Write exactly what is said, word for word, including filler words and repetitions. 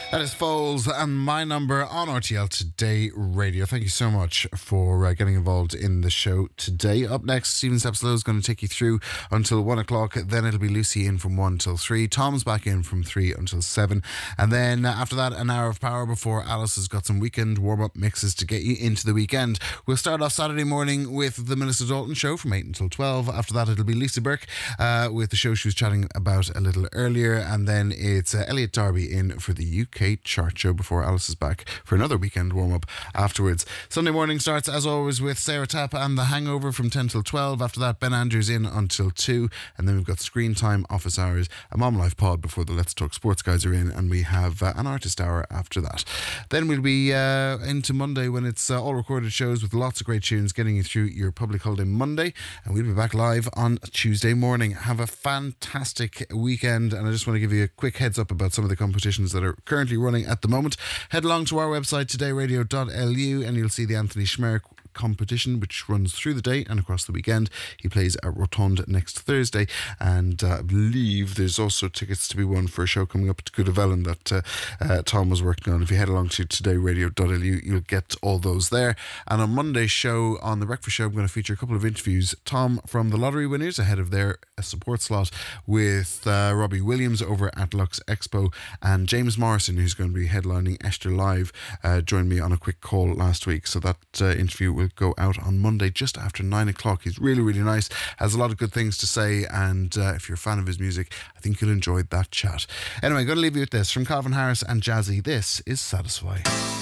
That is Foles and My Number on R T L Today Radio. Thank you so much for uh, getting involved in the show today. Up next, Stephen Stepslow is going to take you through until one o'clock. Then it'll be Lucy in from one till three. Tom's back in from three until seven. And then uh, after that, an hour of power before Alice has got some weekend warm-up mixes to get you into the weekend. We'll start off Saturday morning with the Melissa Dalton Show from eight until twelve. After that, it'll be Lisa Burke uh, with the show she was chatting about a little earlier. And then it's uh, Elliot Darby in for the U K chart show before Alice is back for another weekend warm-up afterwards. Sunday morning starts as always with Sarah Tapp and The Hangover from ten till twelve. After that, Ben Andrews in until two, and then we've got Screen Time, Office Hours, a Mom Life pod before the Let's Talk Sports guys are in, and we have uh, an Artist Hour after that. Then we'll be uh, into Monday when it's uh, all recorded shows with lots of great tunes getting you through your public holiday Monday, and we'll be back live on Tuesday morning. Have a fantastic weekend, and I just want to give you a quick heads up about some of the competitions that are currently running at the moment. Head along to our website today radio dot l u and you'll see the Anthony Schmerich competition, which runs through the day and across the weekend. He plays at Rotund next Thursday, and uh, I believe there's also tickets to be won for a show coming up at Good of Ellen that uh, uh, Tom was working on. If you head along to today radio dot l u, you'll get all those there. And on Monday's show, on The Breakfast Show, I'm going to feature a couple of interviews. Tom from the Lottery Winners ahead of their uh, support slot with uh, Robbie Williams over at Lux Expo, and James Morrison, who's going to be headlining Esther Live, uh, joined me on a quick call last week. So that uh, interview will go out on Monday just after nine o'clock. He's really, really nice, has a lot of good things to say, and uh, if you're a fan of his music, I think you'll enjoy that chat. Anyway, I'm going to leave you with this from Calvin Harris and Jazzy. This is Satisfy.